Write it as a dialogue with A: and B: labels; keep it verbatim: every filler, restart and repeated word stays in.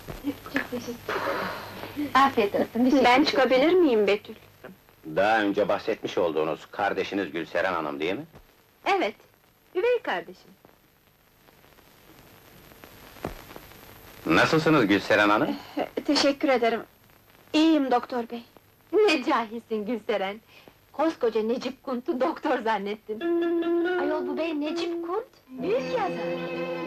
A: Çok teşekkür ederim. Afiyet olsun, bir şey
B: Ben
A: yok.
B: çıkabilir miyim Betül?
C: Daha önce bahsetmiş olduğunuz kardeşiniz Gülseren Hanım değil mi?
B: Evet, üvey kardeşim.
C: Nasılsınız Gülseren Hanım?
B: Teşekkür ederim. İyiyim doktor bey.
A: Ne cahilsin Gülseren! Koskoca Necip Kunt'u doktor zannettin. Ayol bu bey Necip Kunt, büyük yazar.